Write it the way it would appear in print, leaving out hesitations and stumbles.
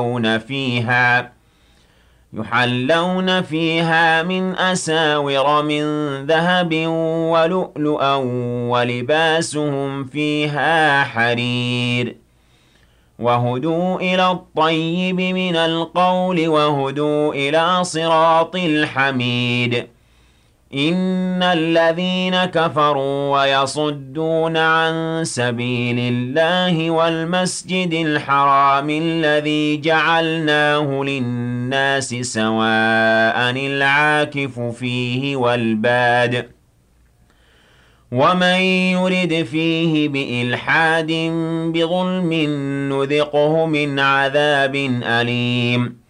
يحلون فيها من أساور من ذهب ولؤلؤا ولباسهم فيها حرير وهدوا إلى الطيب من القول وهدوا إلى صراط الحميد إن الذين كفروا ويصدون عن سبيل الله والمسجد الحرام الذي جعلناه للناس سواء العاكف فيه والباد ومن يرد فيه بإلحاد بظلم نذقه من عذاب أليم